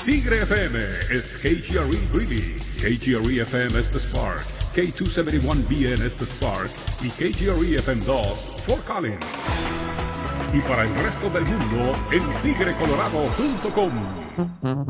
Tigre FM es KGRE Greeley, KGRE FM es The Spark, K271BN es The Spark y KGRE FM 2 Fort Collins. Y para el resto del mundo en tigrecolorado.com.